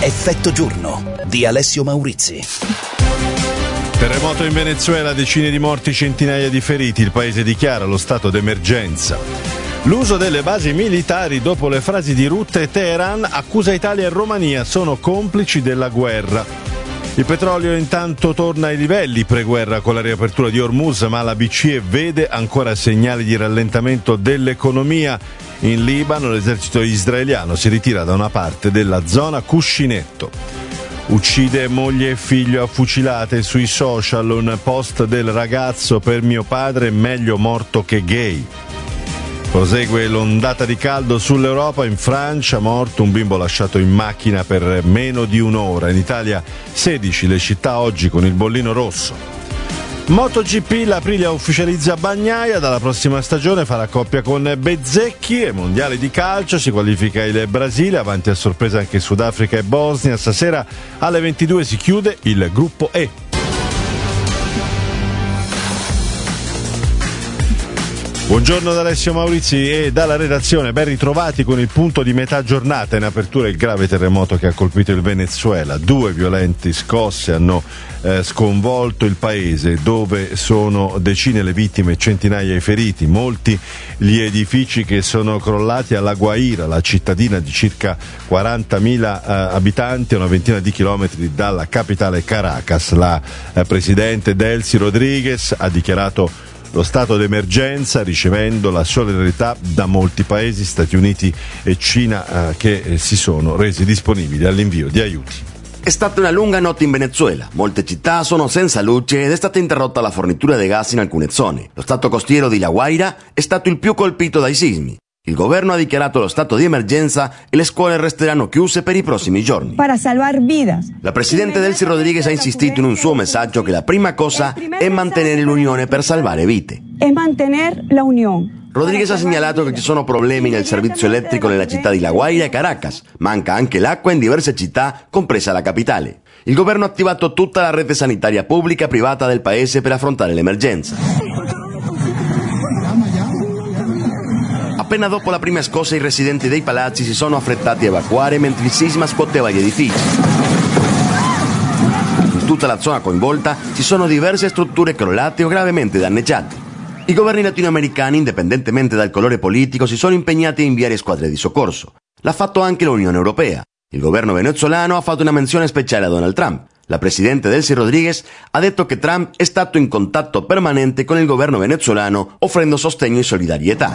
Effetto giorno di Alessio Maurizi. Terremoto in Venezuela, decine di morti, centinaia di feriti. Il paese dichiara lo stato d'emergenza. L'uso delle basi militari dopo le frasi di Rutte e Teheran accusa Italia e Romania, sono complici della guerra. Il petrolio intanto torna ai livelli pre-guerra con la riapertura di Hormuz, ma la BCE vede ancora segnali di rallentamento dell'economia. In Libano l'esercito israeliano si ritira da una parte della zona cuscinetto. Uccide moglie e figlio a fucilate. Sui social un post del ragazzo: per mio padre meglio morto che gay. Prosegue l'ondata di caldo sull'Europa. In Francia morto un bimbo lasciato in macchina per meno di un'ora. In Italia 16 le città oggi con il bollino rosso. MotoGP, l'Aprilia ufficializza Bagnaia, dalla prossima stagione farà coppia con Bezzecchi. E mondiali di calcio, si qualifica il Brasile, avanti a sorpresa anche Sudafrica e Bosnia. Stasera alle 22 si chiude il gruppo E. Buongiorno da Alessio Maurizi e dalla redazione. Ben ritrovati con il punto di metà giornata. In apertura il grave terremoto che ha colpito il Venezuela. 2 violenti scosse hanno sconvolto il paese, dove sono decine le vittime e centinaia i feriti. Molti gli edifici che sono crollati a La Guaira, la cittadina di circa 40.000 abitanti a una ventina di chilometri dalla capitale Caracas. La presidente Delcy Rodríguez ha dichiarato lo stato d'emergenza, ricevendo la solidarietà da molti paesi, Stati Uniti e Cina, che si sono resi disponibili all'invio di aiuti. È stata una lunga notte in Venezuela. Molte città sono senza luce ed è stata interrotta la fornitura di gas in alcune zone. Lo stato costiero di La Guaira è stato il più colpito dai sismi. Il governo ha dichiarato lo stato di emergenza e le scuole resteranno chiuse per i prossimi giorni. Para salvar vidas. La presidente Delcy Rodríguez ha insistito in un suo messaggio che la prima cosa è mantenere l'unione per salvare vite. Es mantener la unión. Rodríguez ha segnalato che ci sono problemi nel servizio elettrico nella città di La Guaira e Caracas. Manca anche l'acqua in diverse città, compresa la capitale. Il governo ha attivato tutta la rete sanitaria pubblica e privata del paese per affrontare l'emergenza. Appena dopo la prima scossa i residenti dei palazzi si sono affrettati a evacuare mentre il sisma scuoteva gli edifici. In tutta la zona coinvolta ci sono diverse strutture crollate o gravemente danneggiate. I governi latinoamericani, indipendentemente dal colore politico, si sono impegnati a inviare squadre di soccorso. L'ha fatto anche l'Unione Europea. Il governo venezuelano ha fatto una menzione speciale a Donald Trump. La presidente Delcy Rodríguez ha detto che Trump è stato in contatto permanente con il governo venezuelano, offrendo sostegno e solidarietà.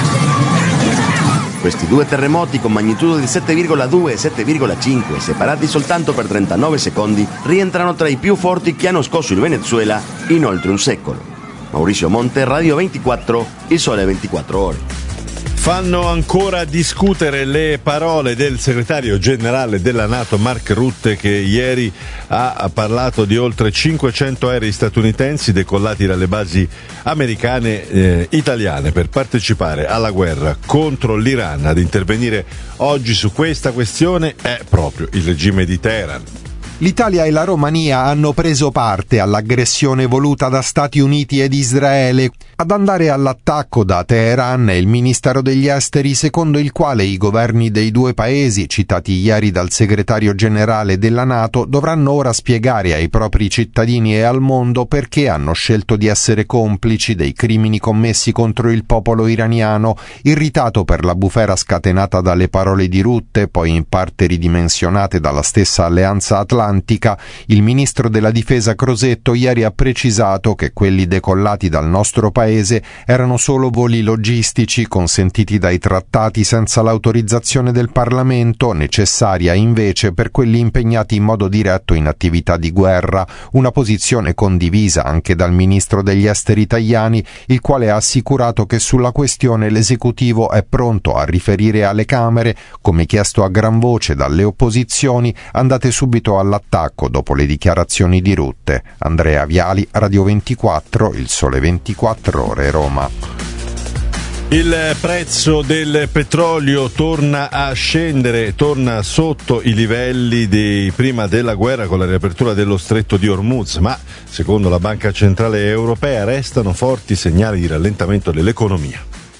Questi 2 terremoti con magnitudo di 7,2 e 7,5, separati soltanto per 39 secondi, rientrano tra i più forti che hanno scosso il Venezuela in oltre un secolo. Maurizio Monte, Radio 24, Il Sole 24 Ore. Fanno ancora discutere le parole del segretario generale della NATO Mark Rutte, che ieri ha parlato di oltre 500 aerei statunitensi decollati dalle basi americane italiane per partecipare alla guerra contro l'Iran. Ad intervenire oggi su questa questione è proprio il regime di Teheran. L'Italia e la Romania hanno preso parte all'aggressione voluta da Stati Uniti ed Israele. Ad andare all'attacco da Teheran è il Ministero degli Esteri, secondo il quale i governi dei 2 paesi, citati ieri dal segretario generale della NATO, dovranno ora spiegare ai propri cittadini e al mondo perché hanno scelto di essere complici dei crimini commessi contro il popolo iraniano. Irritato per la bufera scatenata dalle parole di Rutte, poi in parte ridimensionate dalla stessa Alleanza Atlantica, il ministro della difesa Crosetto ieri ha precisato che quelli decollati dal nostro paese erano solo voli logistici consentiti dai trattati senza l'autorizzazione del Parlamento, necessaria invece per quelli impegnati in modo diretto in attività di guerra, una posizione condivisa anche dal ministro degli esteri Tajani, il quale ha assicurato che sulla questione l'esecutivo è pronto a riferire alle Camere, come chiesto a gran voce dalle opposizioni. Andate subito all'attacco dopo le dichiarazioni di Rutte. Andrea Viali, Radio 24, Il Sole 24 Ore, Roma. Il prezzo del petrolio torna a scendere, torna sotto i livelli di prima della guerra con la riapertura dello stretto di Hormuz, ma secondo la Banca Centrale Europea restano forti segnali di rallentamento dell'economia.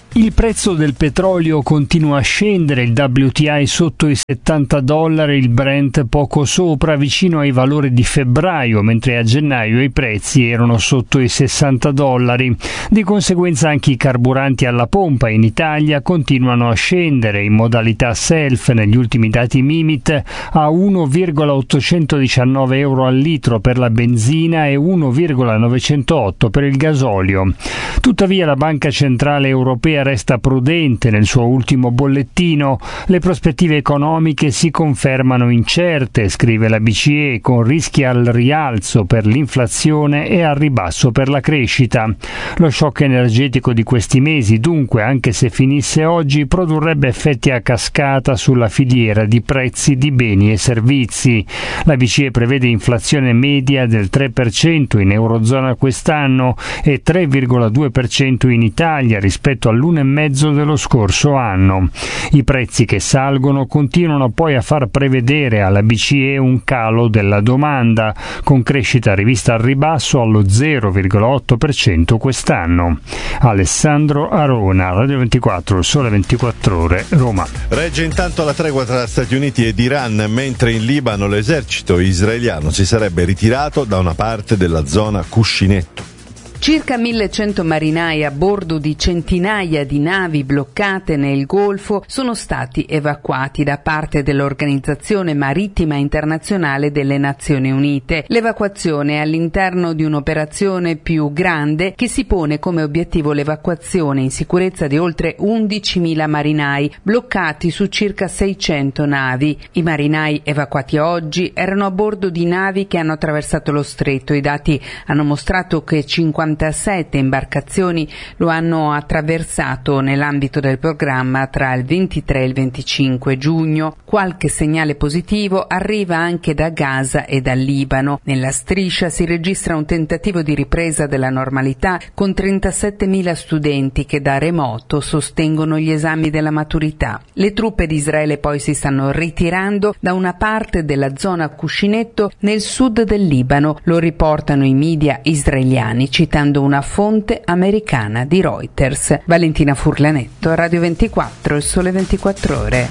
Il prezzo del petrolio continua a scendere, il WTI sotto i $70, il Brent poco sopra, vicino ai valori di febbraio, mentre a gennaio i prezzi erano sotto i $60. Di conseguenza anche i carburanti alla pompa in Italia continuano a scendere in modalità self negli ultimi dati Mimit a 1,819 euro al litro per la benzina e 1,908 per il gasolio. Tuttavia la Banca Centrale Europea resta prudente nel suo ultimo bollettino. Le prospettive economiche si confermano incerte, scrive la BCE, con rischi al rialzo per l'inflazione e al ribasso per la crescita. Lo shock energetico di questi mesi, dunque, anche se finisse oggi, produrrebbe effetti a cascata sulla filiera di prezzi di beni e servizi. La BCE prevede inflazione media del 3% in Eurozona quest'anno e 3,2% in Italia rispetto all'1,5% dello scorso anno. I prezzi che salgono continuano poi a far prevedere alla BCE un calo della domanda, con crescita rivista al ribasso allo 0,8% quest'anno. Alessandro Arona, Radio 24, Sole 24 Ore, Roma. Regge intanto la tregua tra Stati Uniti ed Iran, mentre in Libano l'esercito israeliano si sarebbe ritirato da una parte della zona cuscinetto. Circa 1.100 marinai a bordo di centinaia di navi bloccate nel Golfo sono stati evacuati da parte dell'Organizzazione Marittima Internazionale delle Nazioni Unite. L'evacuazione è all'interno di un'operazione più grande che si pone come obiettivo l'evacuazione in sicurezza di oltre 11.000 marinai bloccati su circa 600 navi. I marinai evacuati oggi erano a bordo di navi che hanno attraversato lo stretto. I dati hanno mostrato che 57 imbarcazioni lo hanno attraversato nell'ambito del programma tra il 23 e il 25 giugno. Qualche segnale positivo arriva anche da Gaza e dal Libano. Nella striscia si registra un tentativo di ripresa della normalità con 37.000 studenti che da remoto sostengono gli esami della maturità. Le truppe di Israele poi si stanno ritirando da una parte della zona cuscinetto nel sud del Libano, lo riportano i media israeliani citando una fonte americana di Reuters. Valentina Furlanetto, Radio 24, Il Sole 24 Ore.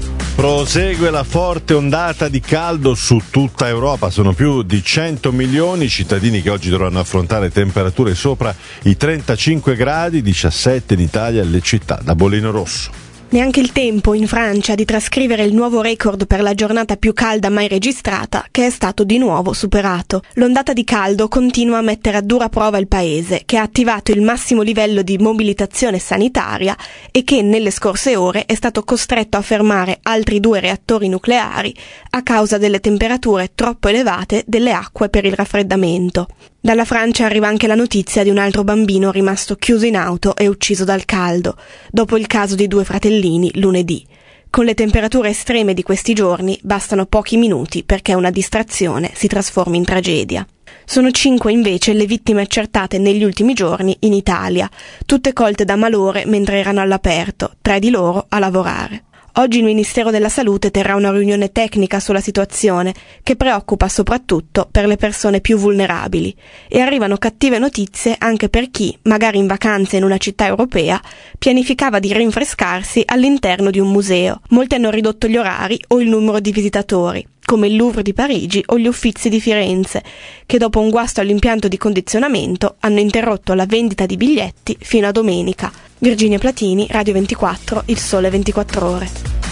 Prosegue la forte ondata di caldo su tutta Europa. Sono più di 100 milioni i cittadini che oggi dovranno affrontare temperature sopra i 35 gradi, 17 in Italia e le città da bollino rosso. Neanche il tempo in Francia di trascrivere il nuovo record per la giornata più calda mai registrata, che è stato di nuovo superato. L'ondata di caldo continua a mettere a dura prova il paese, che ha attivato il massimo livello di mobilitazione sanitaria e che nelle scorse ore è stato costretto a fermare altri 2 reattori nucleari a causa delle temperature troppo elevate delle acque per il raffreddamento. Dalla Francia arriva anche la notizia di un altro bambino rimasto chiuso in auto e ucciso dal caldo, dopo il caso di 2 fratellini lunedì. Con le temperature estreme di questi giorni bastano pochi minuti perché una distrazione si trasformi in tragedia. Sono 5 invece le vittime accertate negli ultimi giorni in Italia, tutte colte da malore mentre erano all'aperto, 3 di loro a lavorare. Oggi il Ministero della Salute terrà una riunione tecnica sulla situazione, che preoccupa soprattutto per le persone più vulnerabili, e arrivano cattive notizie anche per chi, magari in vacanza in una città europea, pianificava di rinfrescarsi all'interno di un museo. Molti hanno ridotto gli orari o il numero di visitatori, come il Louvre di Parigi o gli Uffizi di Firenze, che dopo un guasto all'impianto di condizionamento hanno interrotto la vendita di biglietti fino a domenica. Virginia Platini, Radio 24, Il Sole 24 Ore.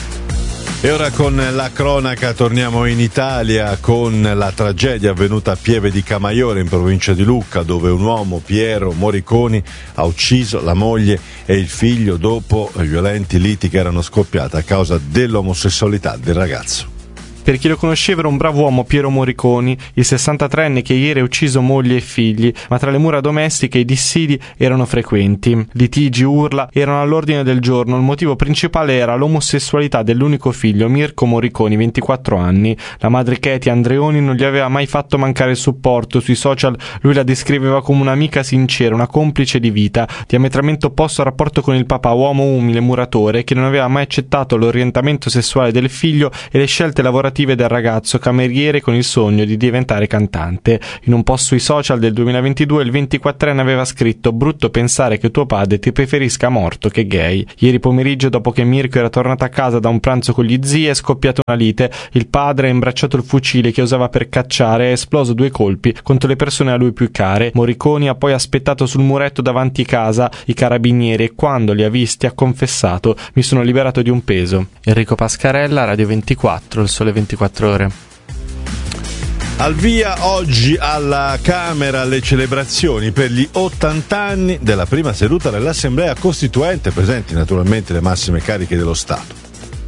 E ora con la cronaca torniamo in Italia con la tragedia avvenuta a Pieve di Camaiore in provincia di Lucca, dove un uomo, Piero Moriconi, ha ucciso la moglie e il figlio dopo violenti liti che erano scoppiate a causa dell'omosessualità del ragazzo. Per chi lo conosceva era un bravo uomo, Piero Moriconi, il 63enne che ieri ha ucciso moglie e figli, ma tra le mura domestiche i dissidi erano frequenti. Litigi, urla erano all'ordine del giorno. Il motivo principale era l'omosessualità dell'unico figlio, Mirko Moriconi, 24 anni. La madre Katie Andreoni non gli aveva mai fatto mancare il supporto. Sui social lui la descriveva come un'amica sincera, una complice di vita, diametralmente opposto al rapporto con il papà, uomo umile, muratore, che non aveva mai accettato l'orientamento sessuale del figlio e le scelte lavorative lavorative del ragazzo, cameriere con il sogno di diventare cantante. In un post sui social del 2022 il 24enne aveva scritto: brutto pensare che tuo padre ti preferisca morto che gay. Ieri pomeriggio, dopo che Mirko era tornato a casa da un pranzo con gli zii, è scoppiata una lite. Il padre ha imbracciato il fucile che usava per cacciare e ha esploso 2 colpi contro le persone a lui più care. Morriconi ha poi aspettato sul muretto davanti casa i carabinieri e quando li ha visti ha confessato: mi sono liberato di un peso. Enrico Pascarella, Radio 24, Il Sole 24 Ore. Al via oggi alla Camera le celebrazioni per gli 80 anni della prima seduta dell'Assemblea Costituente, presenti naturalmente le massime cariche dello Stato.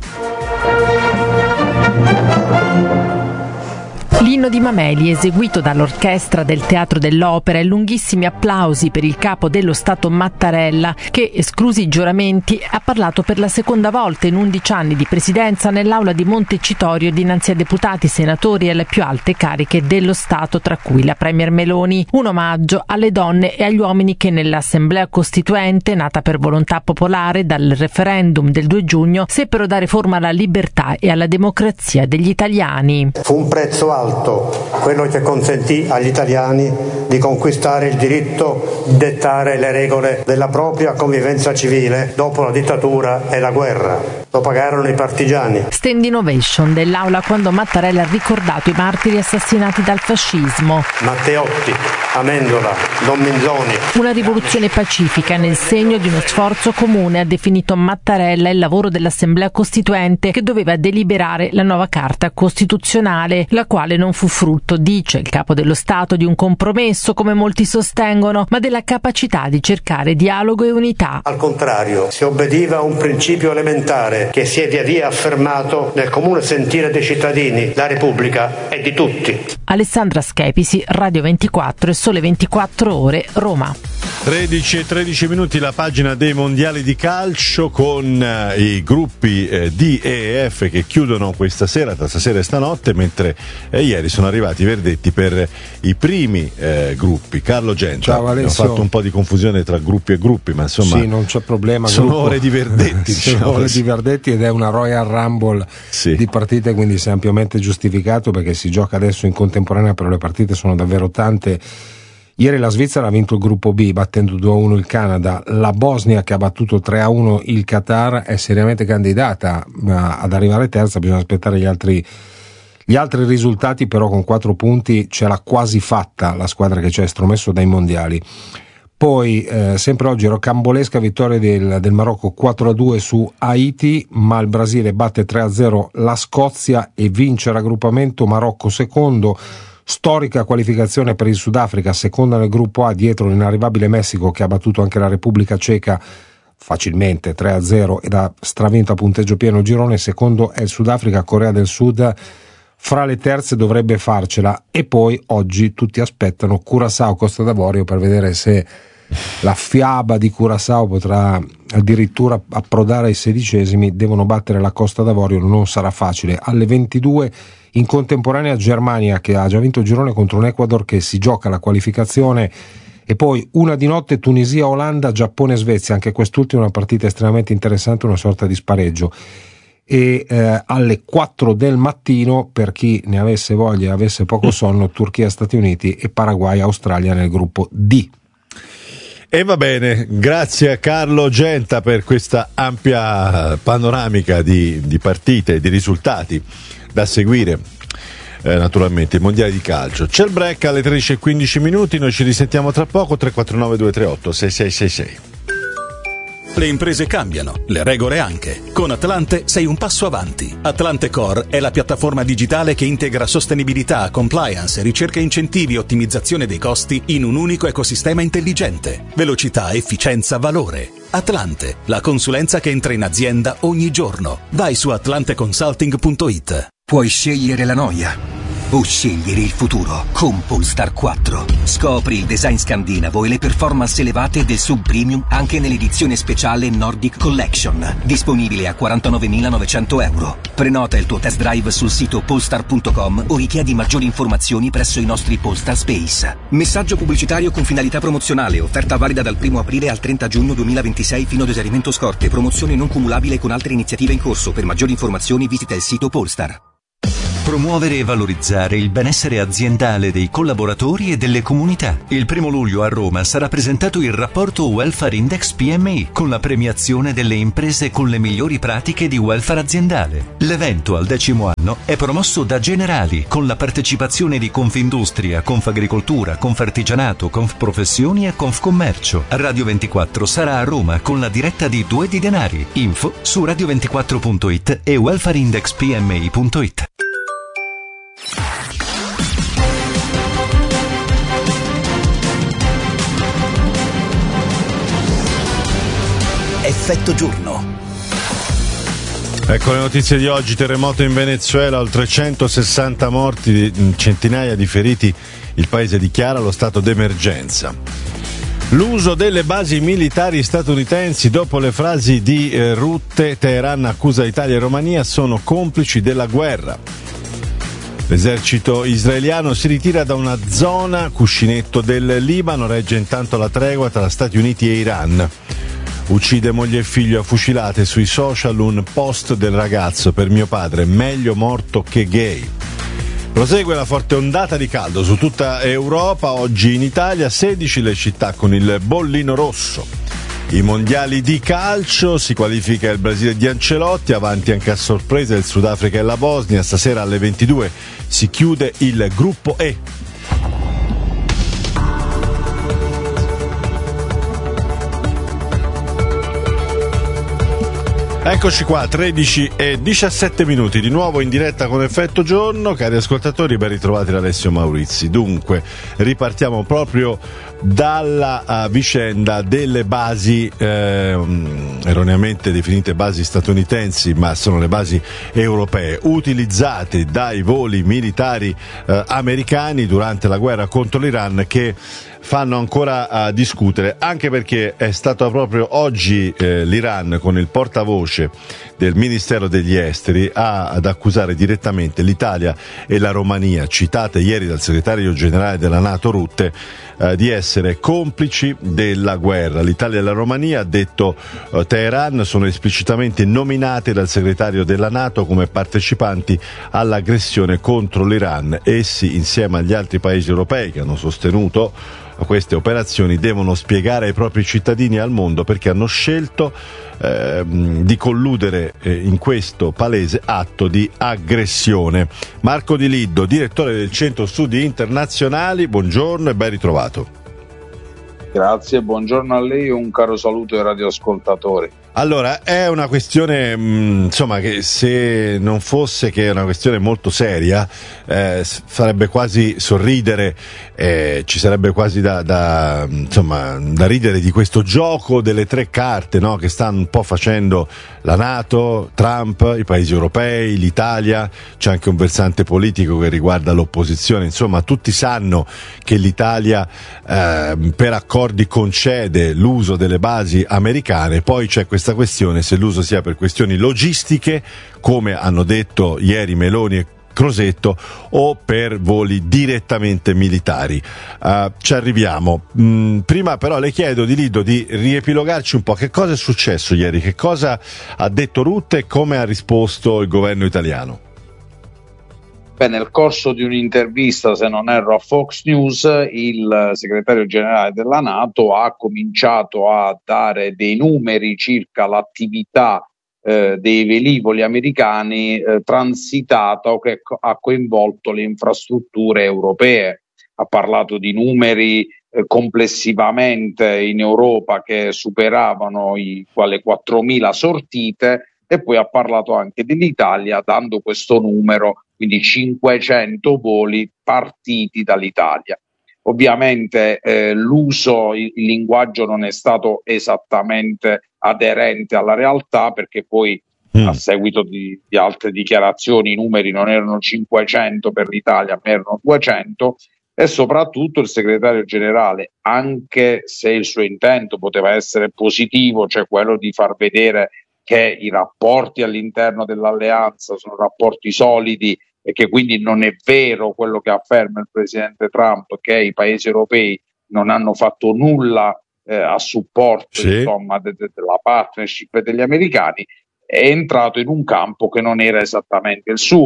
L'inno di Mameli, eseguito dall'orchestra del Teatro dell'Opera, e lunghissimi applausi per il capo dello Stato Mattarella, che, esclusi i giuramenti, ha parlato per la seconda volta in 11 anni di presidenza nell'aula di Montecitorio dinanzi a deputati, senatori e alle più alte cariche dello Stato, tra cui la Premier Meloni. Un omaggio alle donne e agli uomini che nell'Assemblea Costituente, nata per volontà popolare dal referendum del 2 giugno, seppero dare forma alla libertà e alla democrazia degli italiani. Fu un prezzo alto quello che consentì agli italiani di conquistare il diritto di dettare le regole della propria convivenza civile dopo la dittatura e la guerra. Lo pagarono i partigiani. Standing ovation dell'aula quando Mattarella ha ricordato i martiri assassinati dal fascismo. Matteotti, Amendola, Don Minzoni. Una rivoluzione pacifica nel segno di uno sforzo comune, ha definito Mattarella il lavoro dell'Assemblea Costituente, che doveva deliberare la nuova Carta Costituzionale, la quale non fu frutto, dice il capo dello Stato, di un compromesso come molti sostengono, ma della capacità di cercare dialogo e unità. Al contrario, si obbediva a un principio elementare che si è via via affermato nel comune sentire dei cittadini: la Repubblica è di tutti. Alessandra Schepisi, Radio 24 e Sole 24 Ore, Roma. 13:13 la pagina dei mondiali di calcio con i gruppi D, E e F che chiudono questa sera, tra stasera e stanotte, mentre ieri sono arrivati i verdetti per i primi gruppi. Carlo Genta, abbiamo fatto un po' di confusione tra gruppi e gruppi, ma insomma sì, non c'è problema. Sono ore di verdetti, sono ore di verdetti ed è una Royal Rumble di partite, quindi si è ampiamente giustificato perché si gioca adesso in contemporanea, però le partite sono davvero tante. Ieri la Svizzera ha vinto il gruppo B battendo 2-1 il Canada. La Bosnia, che ha battuto 3-1 il Qatar, è seriamente candidata ad arrivare terza. Bisogna aspettare gli altri risultati, però con 4 punti ce l'ha quasi fatta la squadra che ci ha estromesso dai mondiali. Poi sempre oggi rocambolesca vittoria del Marocco 4-2 su Haiti, ma il Brasile batte 3-0 la Scozia e vince il raggruppamento. Marocco secondo. Storica qualificazione per il Sudafrica, seconda nel gruppo A dietro l'inarrivabile Messico, che ha battuto anche la Repubblica Ceca facilmente 3-0 ed ha stravinto a punteggio pieno il girone. Secondo è il Sudafrica. Corea del Sud fra le terze dovrebbe farcela. E poi oggi tutti aspettano Curaçao Costa d'Avorio per vedere se la fiaba di Curaçao potrà addirittura approdare ai 16esimi. Devono battere la Costa d'Avorio, non sarà facile. Alle 22 in contemporanea Germania, che ha già vinto il girone, contro un Ecuador che si gioca la qualificazione, e poi una di notte Tunisia, Olanda, Giappone, Svezia. Anche quest'ultima è una partita estremamente interessante, una sorta di spareggio. E alle 4 del mattino, per chi ne avesse voglia e avesse poco sonno, Turchia, Stati Uniti e Paraguay, Australia nel gruppo D. E va bene, grazie a Carlo Genta per questa ampia panoramica di partite e di risultati da seguire. Naturalmente i mondiali di calcio. C'è il break alle 13:15, noi ci risentiamo tra poco. 349 238 6666. Le imprese cambiano, le regole anche. Con Atlante sei un passo avanti. Atlante Core è la piattaforma digitale che integra sostenibilità, compliance, ricerca, incentivi e ottimizzazione dei costi in un unico ecosistema intelligente. Velocità, efficienza, valore. Atlante, la consulenza che entra in azienda ogni giorno. Vai su atlanteconsulting.it. Puoi scegliere la noia o scegliere il futuro con Polestar 4. Scopri il design scandinavo e le performance elevate del sub premium anche nell'edizione speciale Nordic Collection, disponibile a 49.900 euro. Prenota il tuo test drive sul sito polestar.com o richiedi maggiori informazioni presso i nostri Polestar Space. Messaggio pubblicitario con finalità promozionale, offerta valida dal 1 aprile al 30 giugno 2026 fino ad esaurimento scorte, promozione non cumulabile con altre iniziative in corso. Per maggiori informazioni visita il sito Polestar. promuovere e valorizzare il benessere aziendale dei collaboratori e delle comunità. Il 1 luglio a Roma sarà presentato il rapporto Welfare Index PMI con la premiazione delle imprese con le migliori pratiche di welfare aziendale. L'evento al 10° anno è promosso da Generali con la partecipazione di Confindustria, Confagricoltura, Confartigianato, Confprofessioni e Confcommercio. Radio 24 sarà a Roma con la diretta di Due di Denari. Info su radio24.it e welfareindexpmi.it. Effetto giorno. Ecco le notizie di oggi: terremoto in Venezuela, oltre 160 morti, centinaia di feriti, il paese dichiara lo stato d'emergenza. L'uso delle basi militari statunitensi dopo le frasi di Rutte, Teheran accusa Italia e Romania sono complici della guerra. L'esercito israeliano si ritira da una zona, cuscinetto del Libano, regge intanto la tregua tra Stati Uniti e Iran. Uccide moglie e figlio a fucilate, sui social un post del ragazzo: per mio padre meglio morto che gay. Prosegue la forte ondata di caldo su tutta Europa, oggi in Italia 16 le città con il bollino rosso. I mondiali di calcio, si qualifica il Brasile di Ancelotti, avanti anche a sorpresa il Sudafrica e la Bosnia, stasera alle 22 si chiude il gruppo E. Eccoci qua, 13:17, di nuovo in diretta con Effetto Giorno. Cari ascoltatori, ben ritrovati da Alessio Maurizi. Dunque, ripartiamo proprio dalla vicenda delle basi, erroneamente definite basi statunitensi, ma sono le basi europee, utilizzate dai voli militari americani durante la guerra contro l'Iran, che fanno ancora discutere, anche perché è stato proprio oggi l'Iran, con il portavoce del Ministero degli Esteri, ad accusare direttamente l'Italia e la Romania, citate ieri dal segretario generale della NATO Rutte, di essere complici della guerra. L'Italia e la Romania, ha detto Teheran, sono esplicitamente nominate dal segretario della NATO come partecipanti all'aggressione contro l'Iran. Essi, insieme agli altri paesi europei che hanno sostenuto queste operazioni, devono spiegare ai propri cittadini e al mondo perché hanno scelto di colludere in questo palese atto di aggressione. Marco Di Liddo, direttore del Centro Studi Internazionali, buongiorno e ben ritrovato. Grazie, buongiorno a lei e un caro saluto ai radioascoltatori. Allora, è una questione, insomma, che se non fosse che è una questione molto seria, farebbe quasi sorridere, ci sarebbe quasi da ridere di questo gioco delle tre carte, no? Che stanno un po' facendo la NATO, Trump, i paesi europei, l'Italia. C'è anche un versante politico che riguarda l'opposizione. Insomma, tutti sanno che l'Italia per accordi concede l'uso delle basi americane. Poi c'è questa questione se l'uso sia per questioni logistiche, come hanno detto ieri Meloni e Crosetto, o per voli direttamente militari. Ci arriviamo. Prima però le chiedo, Di Liddo, di riepilogarci un po' che cosa è successo ieri, che cosa ha detto Rutte e come ha risposto il governo italiano. Nel corso di un'intervista, se non erro, a Fox News, il segretario generale della NATO ha cominciato a dare dei numeri circa l'attività dei velivoli americani transitata o che ha coinvolto le infrastrutture europee. Ha parlato di numeri complessivamente in Europa che superavano le 4.000 sortite, e poi ha parlato anche dell'Italia, dando questo numero, quindi 500 voli partiti dall'Italia. Ovviamente il linguaggio non è stato esattamente aderente alla realtà, perché poi a seguito di altre dichiarazioni i numeri non erano 500 per l'Italia, ma erano 200, e soprattutto il segretario generale, anche se il suo intento poteva essere positivo, cioè quello di far vedere che i rapporti all'interno dell'alleanza sono rapporti solidi e che quindi non è vero quello che afferma il presidente Trump, che i paesi europei non hanno fatto nulla a supporto della partnership degli americani, è entrato in un campo che non era esattamente il suo.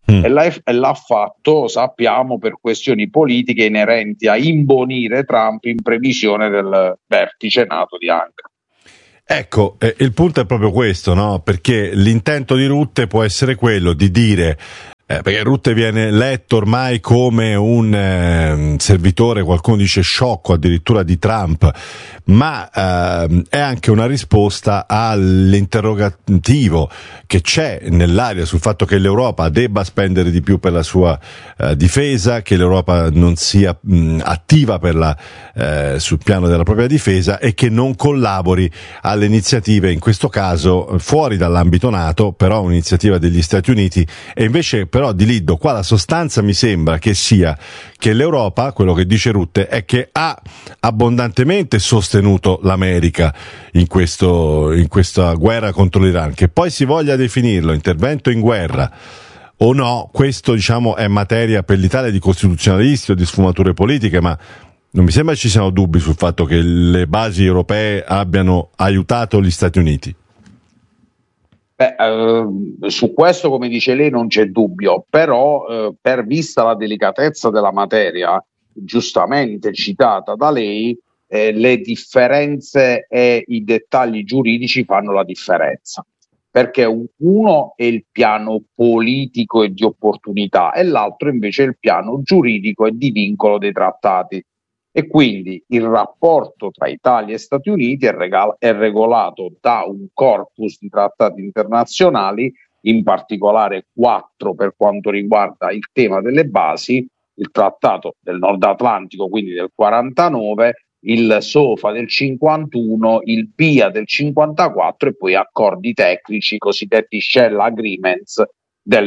e l'ha fatto, sappiamo, per questioni politiche inerenti a imbonire Trump in previsione del vertice NATO di Ankara. Ecco, il punto è proprio questo, no? Perché l'intento di Rutte può essere quello di dire, perché Rutte viene letto ormai come un servitore, qualcuno dice sciocco addirittura, di Trump, ma è anche una risposta all'interrogativo che c'è nell'aria sul fatto che l'Europa debba spendere di più per la sua difesa, che l'Europa non sia attiva sul piano della propria difesa e che non collabori alle iniziative, in questo caso fuori dall'ambito NATO, però un'iniziativa degli Stati Uniti. E invece però, Di Liddo, qua la sostanza mi sembra che sia che l'Europa, quello che dice Rutte, è che ha abbondantemente sostenuto l'America in questa guerra contro l'Iran. Che poi si voglia definirlo intervento in guerra o no, questo diciamo è materia per l'Italia di costituzionalisti o di sfumature politiche, ma non mi sembra ci siano dubbi sul fatto che le basi europee abbiano aiutato gli Stati Uniti. Su questo, come dice lei, non c'è dubbio, però per vista la delicatezza della materia, giustamente citata da lei, le differenze e i dettagli giuridici fanno la differenza, perché uno è il piano politico e di opportunità e l'altro invece è il piano giuridico e di vincolo dei trattati. E quindi il rapporto tra Italia e Stati Uniti è regolato da un corpus di trattati internazionali, in particolare 4 per quanto riguarda il tema delle basi, il Trattato del Nord Atlantico, quindi del 49, il SOFA del 51, il PIA del 54 e poi accordi tecnici, cosiddetti Shell Agreements del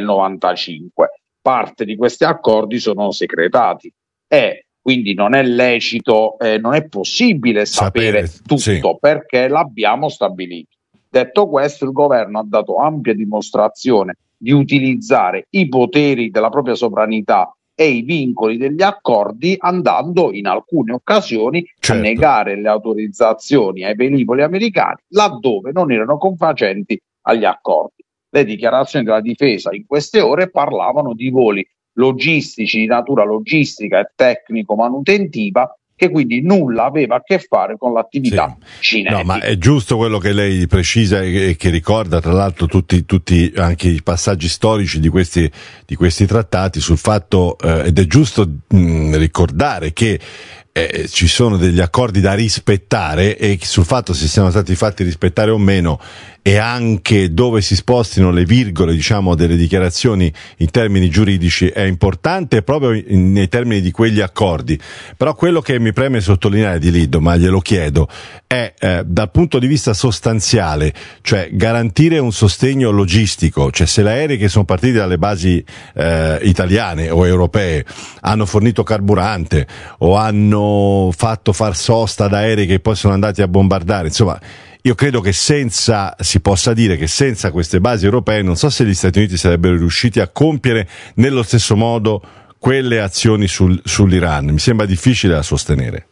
95. Parte di questi accordi sono segretati e quindi non è lecito, non è possibile sapere tutto, sì, perché l'abbiamo stabilito. Detto questo, il governo ha dato ampia dimostrazione di utilizzare i poteri della propria sovranità e i vincoli degli accordi, andando in alcune occasioni a negare le autorizzazioni ai velivoli americani laddove non erano confacenti agli accordi. Le dichiarazioni della difesa in queste ore parlavano di voli logistici di natura logistica e tecnico-manutentiva, che quindi nulla aveva a che fare con l'attività cinetica. No, ma è giusto quello che lei precisa e che ricorda, tra l'altro, tutti anche i passaggi storici di questi trattati sul fatto, ed è giusto ricordare che ci sono degli accordi da rispettare e sul fatto se siano stati fatti rispettare o meno e anche dove si spostino le virgole, diciamo, delle dichiarazioni in termini giuridici è importante proprio nei termini di quegli accordi. Però quello che mi preme sottolineare, Di Liddo, ma glielo chiedo, è dal punto di vista sostanziale, cioè garantire un sostegno logistico, cioè se gli aerei che sono partiti dalle basi italiane o europee hanno fornito carburante o hanno fatto far sosta ad aerei che poi sono andati a bombardare, insomma, io credo che si possa dire che senza queste basi europee non so se gli Stati Uniti sarebbero riusciti a compiere nello stesso modo quelle azioni sull'Iran. Mi sembra difficile da sostenere.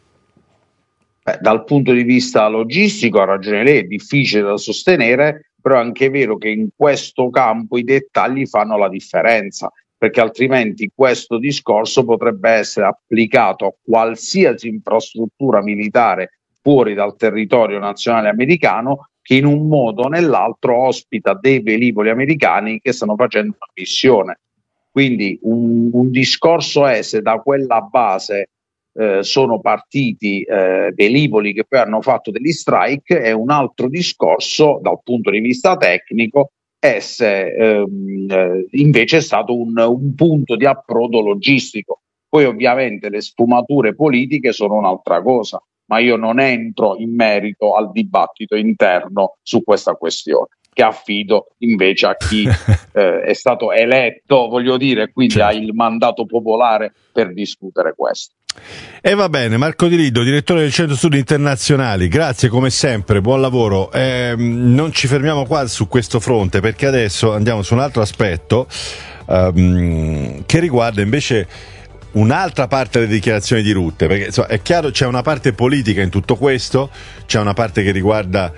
Dal punto di vista logistico ha ragione lei, è difficile da sostenere, però è anche vero che in questo campo i dettagli fanno la differenza, perché altrimenti questo discorso potrebbe essere applicato a qualsiasi infrastruttura militare fuori dal territorio nazionale americano che in un modo o nell'altro ospita dei velivoli americani che stanno facendo una missione. Quindi un discorso è se da quella base sono partiti velivoli che poi hanno fatto degli strike, e un altro discorso dal punto di vista tecnico è se invece è stato un punto di approdo logistico. Poi ovviamente le sfumature politiche sono un'altra cosa, ma io non entro in merito al dibattito interno su questa questione, che affido invece a chi è stato eletto, voglio dire, quindi ha il mandato popolare per discutere questo. E va bene, Marco Di Liddo, direttore del Centro Studi Internazionali, grazie come sempre, buon lavoro. Non ci fermiamo qua su questo fronte, perché adesso andiamo su un altro aspetto che riguarda invece un'altra parte delle dichiarazioni di Rutte, perché insomma, è chiaro, c'è una parte politica in tutto questo, c'è una parte che riguarda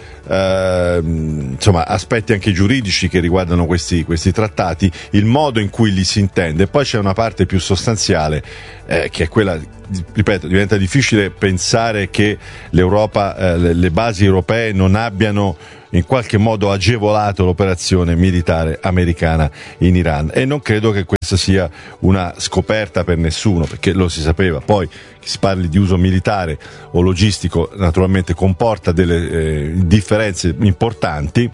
insomma aspetti anche giuridici che riguardano questi trattati, il modo in cui li si intende, e poi c'è una parte più sostanziale che è quella, ripeto, diventa difficile pensare che l'Europa, le basi europee non abbiano in qualche modo agevolato l'operazione militare americana in Iran, e non credo che questa sia una scoperta per nessuno, perché lo si sapeva. Poi che si parli di uso militare o logistico naturalmente comporta delle differenze importanti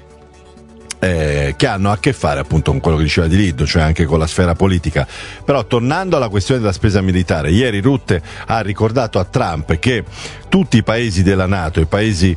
che hanno a che fare appunto con quello che diceva Di Liddo, cioè anche con la sfera politica. Però tornando alla questione della spesa militare, ieri Rutte ha ricordato a Trump che tutti i paesi della NATO, i paesi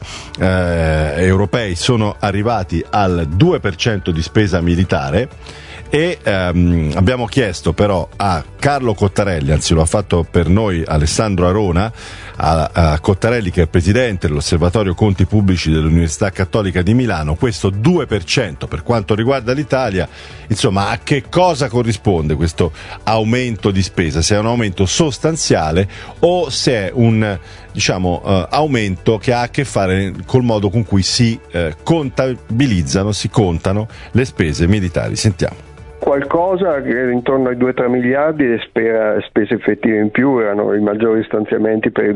europei, sono arrivati al 2% di spesa militare, e abbiamo chiesto però a Carlo Cottarelli, anzi lo ha fatto per noi Alessandro Arona, a Cottarelli, che è presidente dell'Osservatorio Conti Pubblici dell'Università Cattolica di Milano, questo 2% per quanto riguarda l'Italia, insomma a che cosa corrisponde questo aumento di spesa, se è un aumento sostanziale o se è un aumento che ha a che fare col modo con cui si contabilizzano, si contano le spese militari. Sentiamo. Qualcosa che intorno ai 2-3 miliardi di spese effettive in più erano i maggiori stanziamenti per il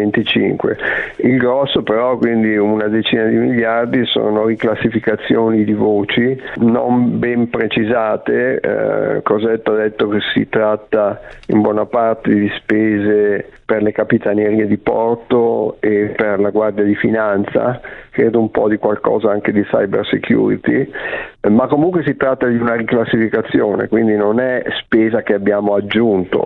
2025. Il grosso però, quindi una decina di miliardi, sono riclassificazioni di voci non ben precisate. Cosetto ha detto che si tratta in buona parte di spese per le capitanerie di porto e per la Guardia di Finanza, credo un po' di qualcosa anche di cyber security, ma comunque si tratta di una riclassificazione, quindi non è spesa che abbiamo aggiunto.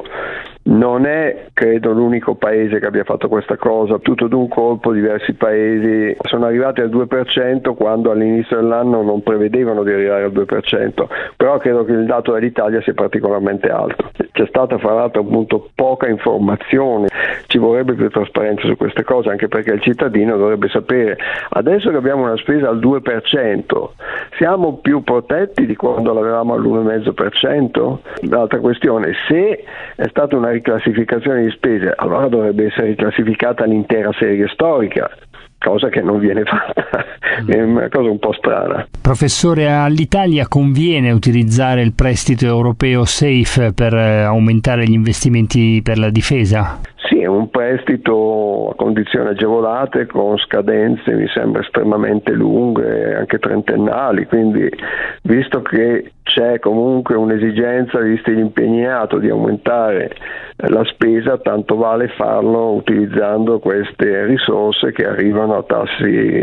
Non è, credo, l'unico paese che abbia fatto questa cosa. Tutto d'un colpo diversi paesi sono arrivati al 2% quando all'inizio dell'anno non prevedevano di arrivare al 2%, però credo che il dato dell'Italia sia particolarmente alto. C'è stata fra l'altro appunto poca informazione, ci vorrebbe più trasparenza su queste cose, anche perché il cittadino dovrebbe sapere, adesso che abbiamo una spesa al 2%, siamo più protetti di quando l'avevamo all'1,5%? L'altra questione, se è stata una riclassificazione di spese, allora dovrebbe essere riclassificata l'intera serie storica, cosa che non viene fatta, è una cosa un po' strana. Professore, all'Italia conviene utilizzare il prestito europeo SAFE per aumentare gli investimenti per la difesa? Sì, è un prestito a condizioni agevolate con scadenze mi sembra estremamente lunghe, anche trentennali, quindi visto che c'è comunque un'esigenza, visti gli impegni in atto, di aumentare la spesa, tanto vale farlo utilizzando queste risorse che arrivano a tassi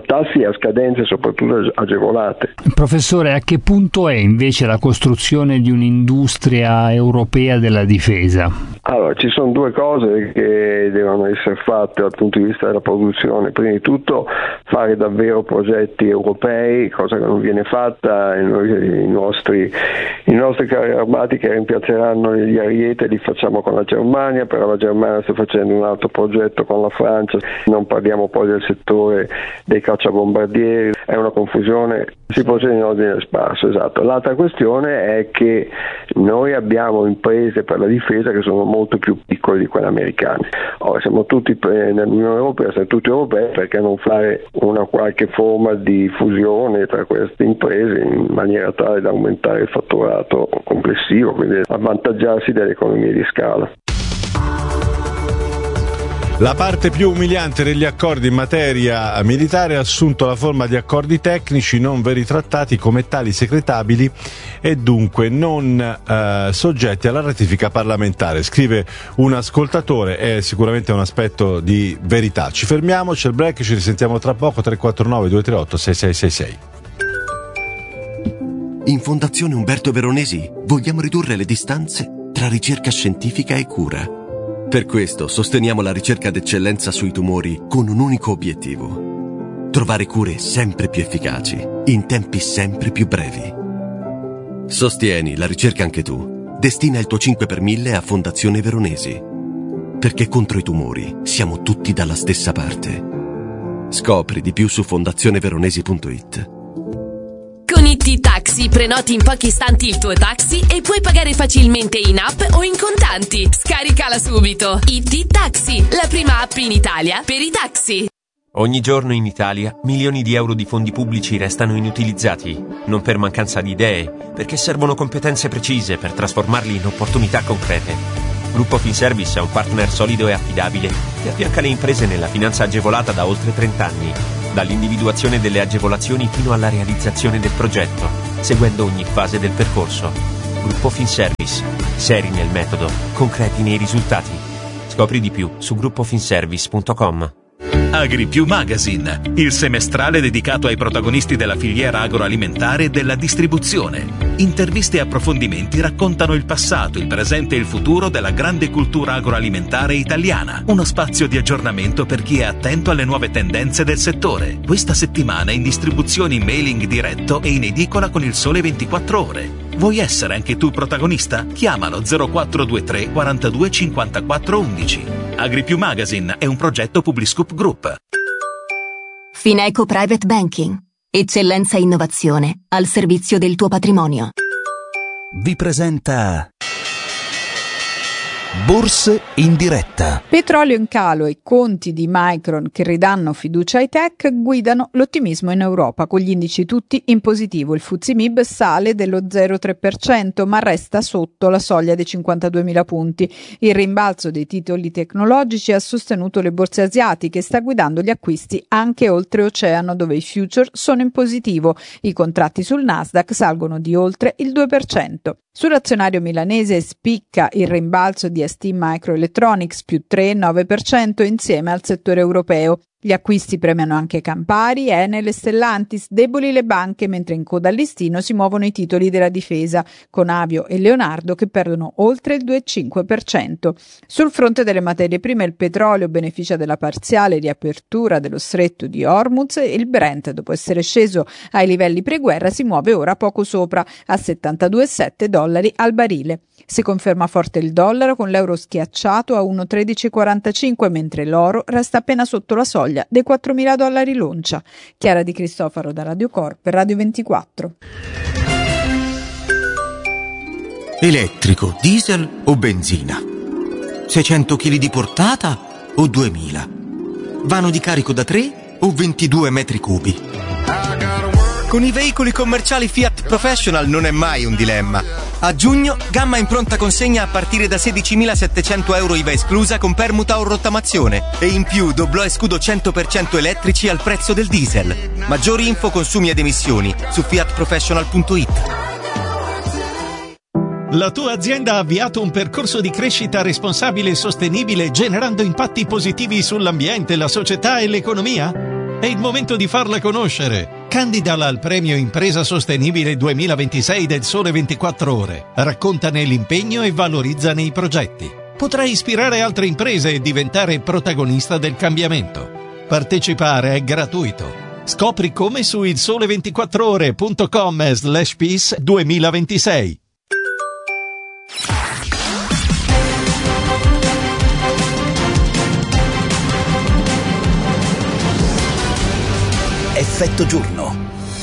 e a scadenze soprattutto agevolate. Professore, a che punto è invece la costruzione di un'industria europea della difesa? Allora, ci sono due cose che devono essere fatte dal punto di vista della produzione. Prima di tutto fare davvero progetti europei, cosa che non viene fatta. I nostri carri armati che rimpiazzeranno gli Ariete li facciamo con la Germania, però la Germania sta facendo un altro progetto con la Francia, non parliamo poi del settore dei cacciabombardieri, è una confusione, si procede in ordine sparso, esatto. L'altra questione è che noi abbiamo imprese per la difesa che sono molto più piccole di quelle americane. Ora siamo tutti nell'Unione Europea, siamo tutti europei, perché non fare una qualche forma di fusione tra queste imprese in maniera tale da aumentare il fatturato complessivo, quindi avvantaggiarsi delle economie di scala. La parte più umiliante degli accordi in materia militare ha assunto la forma di accordi tecnici non veri trattati, come tali secretabili e dunque non soggetti alla ratifica parlamentare. Scrive un ascoltatore, è sicuramente un aspetto di verità. Ci fermiamo, c'è il break, ci risentiamo tra poco. 349 238 6666. In Fondazione Umberto Veronesi vogliamo ridurre le distanze tra ricerca scientifica e cura. Per questo sosteniamo la ricerca d'eccellenza sui tumori con un unico obiettivo: trovare cure sempre più efficaci, in tempi sempre più brevi. Sostieni la ricerca anche tu. Destina il tuo 5 per 1000 a Fondazione Veronesi. Perché contro i tumori siamo tutti dalla stessa parte. Scopri di più su fondazioneveronesi.it. Con IT Tax Taxi prenoti in pochi istanti il tuo taxi e puoi pagare facilmente in app o in contanti. Scaricala subito. IT Taxi, la prima app in Italia per i taxi. Ogni giorno in Italia milioni di euro di fondi pubblici restano inutilizzati, non per mancanza di idee, perché servono competenze precise per trasformarli in opportunità concrete. Gruppo Finservice è un partner solido e affidabile che affianca le imprese nella finanza agevolata da oltre 30 anni, dall'individuazione delle agevolazioni fino alla realizzazione del progetto, seguendo ogni fase del percorso. Gruppo Finservice, seri nel metodo, concreti nei risultati. Scopri di più su gruppofinservice.com. AgriPiù Magazine, il semestrale dedicato ai protagonisti della filiera agroalimentare e della distribuzione. Interviste e approfondimenti raccontano il passato, il presente e il futuro della grande cultura agroalimentare italiana. Uno spazio di aggiornamento per chi è attento alle nuove tendenze del settore. Questa settimana in distribuzione in mailing diretto e in edicola con Il Sole 24 Ore. Vuoi essere anche tu protagonista? Chiamalo 0423 42 54 11. AgriPiù Magazine è un progetto Publiscoop Group. Fineco Private Banking. Eccellenza e innovazione al servizio del tuo patrimonio. Vi presenta Borse in diretta. Petrolio in calo e conti di Micron che ridanno fiducia ai tech guidano l'ottimismo in Europa, con gli indici tutti in positivo. Il FTSE MIB sale dello 0,3% ma resta sotto la soglia dei 52.000 punti. Il rimbalzo dei titoli tecnologici ha sostenuto le borse asiatiche e sta guidando gli acquisti anche oltreoceano, dove i future sono in positivo. I contratti sul Nasdaq salgono di oltre il 2%. Sull'azionario milanese spicca il rimbalzo di STMicroelectronics più 3,9% insieme al settore europeo. Gli acquisti premiano anche Campari, Enel e Stellantis, deboli le banche, mentre in coda al listino si muovono i titoli della difesa, con Avio e Leonardo che perdono oltre il 2,5%. Sul fronte delle materie prime il petrolio beneficia della parziale riapertura dello stretto di Hormuz e il Brent, dopo essere sceso ai livelli preguerra, si muove ora poco sopra a $72,7 al barile. Si conferma forte il dollaro con l'euro schiacciato a 1,1345, mentre l'oro resta appena sotto la soglia dei $4.000 l'oncia. Chiara Di Cristofaro da Radio Cor per Radio 24. Elettrico, diesel o benzina? 600 kg di portata o 2000? Vano di carico da 3 o 22 metri cubi? Con i veicoli commerciali Fiat Professional non è mai un dilemma. A giugno, gamma in pronta consegna a partire da €16.700 IVA esclusa con permuta o rottamazione. E in più doblò e scudo 100% elettrici al prezzo del diesel. Maggiori info, consumi ed emissioni su fiatprofessional.it. La tua azienda ha avviato un percorso di crescita responsabile e sostenibile, generando impatti positivi sull'ambiente, la società e l'economia? È il momento di farla conoscere. Candidala al premio Impresa Sostenibile 2026 del Sole 24 Ore. Raccontane l'impegno e valorizzane i progetti. Potrai ispirare altre imprese e diventare protagonista del cambiamento. Partecipare è gratuito. Scopri come su ilsole24ore.com/peace 2026. Effetto giorno.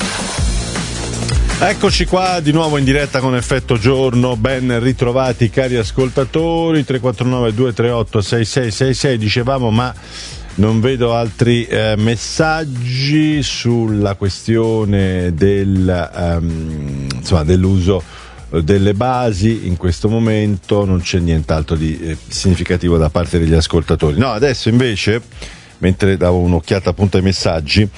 Eccoci qua di nuovo in diretta con Effetto Giorno, ben ritrovati cari ascoltatori. 349 238 6666, dicevamo, ma non vedo altri messaggi sulla questione dell'uso delle basi. In questo momento non c'è nient'altro di significativo da parte degli ascoltatori. No, adesso invece, mentre davo un'occhiata appunto ai messaggi,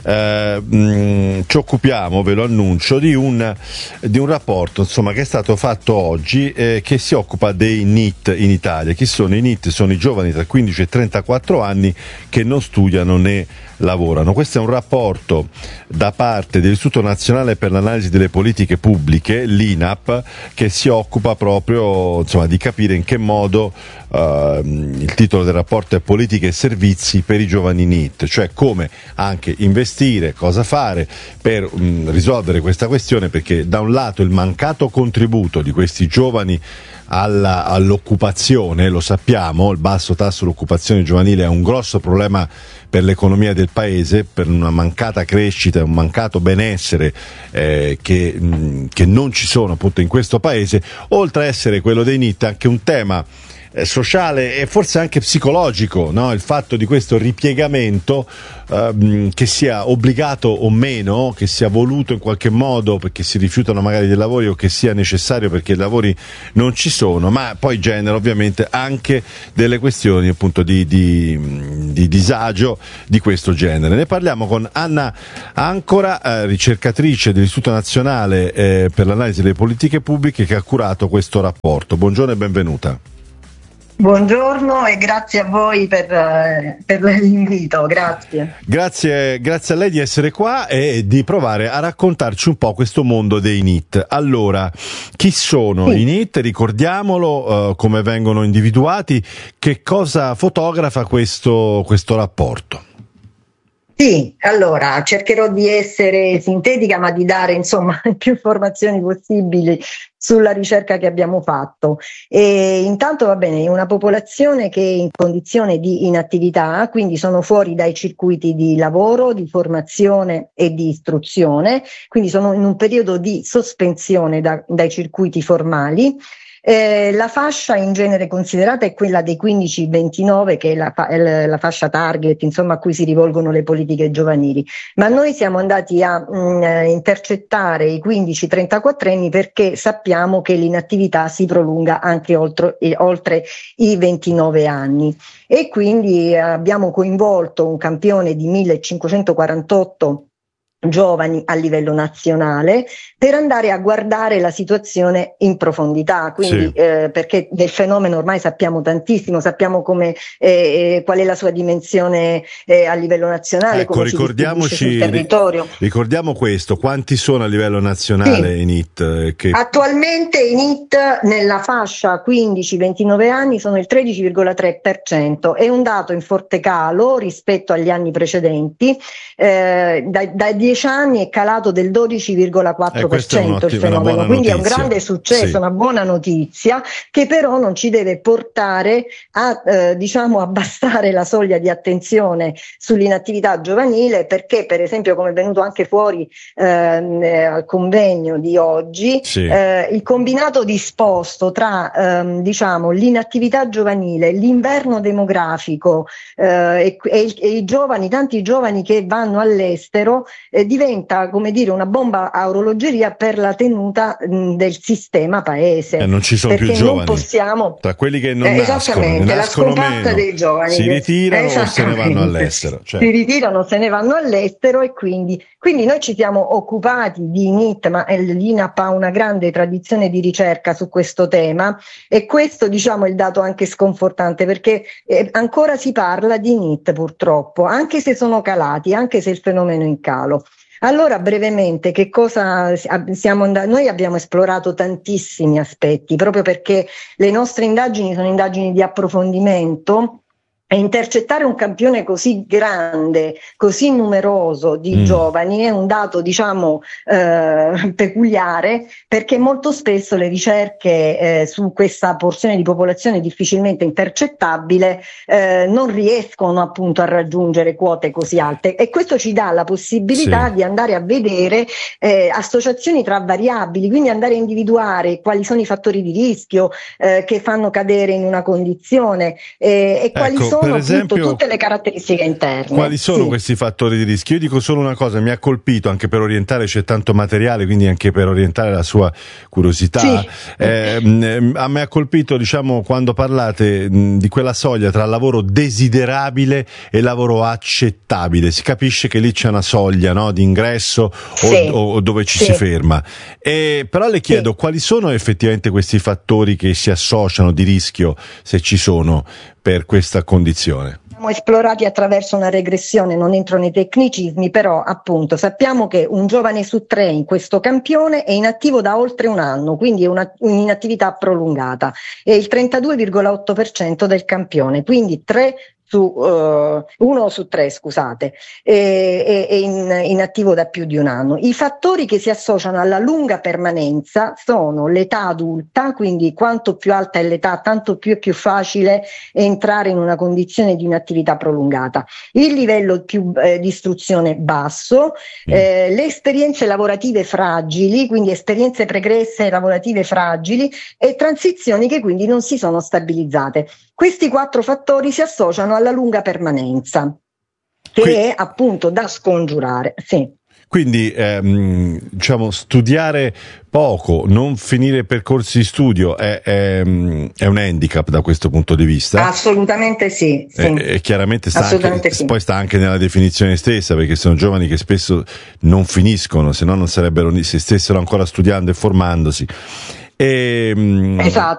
ci occupiamo, ve lo annuncio, di un rapporto insomma che è stato fatto oggi, che si occupa dei NEET in Italia. Chi sono i NEET? Sono i giovani tra 15 e 34 anni che non studiano né lavorano. Questo è un rapporto da parte dell'Istituto Nazionale per l'Analisi delle Politiche Pubbliche, l'INAP, che si occupa proprio di capire in che modo, il titolo del rapporto è Politiche e servizi per per i giovani NEET, cioè come anche investire, cosa fare per risolvere questa questione, perché da un lato il mancato contributo di questi giovani all'occupazione, lo sappiamo, il basso tasso di occupazione giovanile è un grosso problema per l'economia del paese, per una mancata crescita, un mancato benessere che non ci sono appunto in questo paese, oltre a essere quello dei NEET anche un tema sociale e forse anche psicologico, no? Il fatto di questo ripiegamento, che sia obbligato o meno, che sia voluto in qualche modo perché si rifiutano magari dei lavori o che sia necessario perché i lavori non ci sono, ma poi genera ovviamente anche delle questioni appunto di disagio di questo genere. Ne parliamo con Anna Ancora, ricercatrice dell'Istituto Nazionale per l'Analisi delle Politiche Pubbliche, che ha curato questo rapporto. Buongiorno e benvenuta. Buongiorno e grazie a voi per l'invito, grazie. Grazie a lei di essere qua e di provare a raccontarci un po' questo mondo dei NEET. Allora, chi sono i NEET? Ricordiamolo, come vengono individuati, che cosa fotografa questo rapporto? Sì, allora cercherò di essere sintetica ma di dare insomma più informazioni possibili sulla ricerca che abbiamo fatto. E intanto va bene, è una popolazione che è in condizione di inattività, quindi sono fuori dai circuiti di lavoro, di formazione e di istruzione, quindi sono in un periodo di sospensione dai circuiti formali. La fascia in genere considerata è quella dei 15-29, che è la fascia target, insomma, a cui si rivolgono le politiche giovanili, ma noi siamo andati a intercettare i 15-34 anni perché sappiamo che l'inattività si prolunga anche oltre i 29 anni, e quindi abbiamo coinvolto un campione di 1548 giovani a livello nazionale per andare a guardare la situazione in profondità, quindi perché del fenomeno ormai sappiamo tantissimo, sappiamo come qual è la sua dimensione a livello nazionale, ecco, come sul territorio. Ricordiamo questo, quanti sono a livello nazionale i NEET? Attualmente i NEET nella fascia 15-29 anni sono il 13,3%, è un dato in forte calo rispetto agli anni precedenti, dai 10 anni è calato del 12,4% il fenomeno, quindi è un grande successo, una buona notizia, che però non ci deve portare a abbassare la soglia di attenzione sull'inattività giovanile, perché per esempio, come è venuto anche fuori al convegno di oggi, il combinato disposto tra l'inattività giovanile, l'inverno demografico e i giovani, tanti giovani che vanno all'estero, diventa, come dire, una bomba a orologeria per la tenuta del sistema paese. Non ci sono più giovani. Non possiamo, tra quelli che non nascono, la scomparsa dei giovani, si ritirano o se ne vanno all'estero. Si ritirano, se ne vanno all'estero, e quindi noi ci siamo occupati di NEET, ma l'INAP ha una grande tradizione di ricerca su questo tema, e questo è il dato anche sconfortante, perché ancora si parla di NEET purtroppo, anche se sono calati, anche se il fenomeno è in calo. Allora, brevemente, che cosa noi abbiamo esplorato tantissimi aspetti, proprio perché le nostre indagini sono indagini di approfondimento, e intercettare un campione così grande, così numeroso di giovani è un dato peculiare, perché molto spesso le ricerche su questa porzione di popolazione difficilmente intercettabile non riescono appunto a raggiungere quote così alte, e questo ci dà la possibilità di andare a vedere associazioni tra variabili, quindi andare a individuare quali sono i fattori di rischio che fanno cadere in una condizione, e quali sono per esempio tutte le caratteristiche interne. Quali sono questi fattori di rischio? Io dico solo una cosa, mi ha colpito, anche per orientare, c'è tanto materiale, quindi anche per orientare la sua curiosità. A me ha colpito, quando parlate di quella soglia tra lavoro desiderabile e lavoro accettabile. Si capisce che lì c'è una soglia, no, di ingresso o dove ci si ferma. Però le chiedo quali sono effettivamente questi fattori che si associano di rischio, se ci sono, per questa condizione. Siamo esplorati attraverso una regressione, non entro nei tecnicismi, però appunto sappiamo che un giovane su 3 in questo campione è inattivo da oltre un anno, quindi è un'inattività prolungata, è il 32,8% del campione, quindi 3 su 3, scusate, è inattivo da più di un anno. I fattori che si associano alla lunga permanenza sono l'età adulta, quindi quanto più alta è l'età, tanto più è più facile entrare in una condizione di inattività prolungata, il livello di istruzione basso, le esperienze lavorative fragili, quindi esperienze pregresse lavorative fragili e transizioni che quindi non si sono stabilizzate. Questi 4 fattori si associano alla lunga permanenza, che è appunto da scongiurare. Sì. Quindi diciamo, studiare poco, non finire percorsi di studio è un handicap da questo punto di vista? Assolutamente sì. E chiaramente poi sta anche nella definizione stessa, perché sono giovani che spesso non finiscono, se no non sarebbero, se stessero ancora studiando e formandosi. Esatto.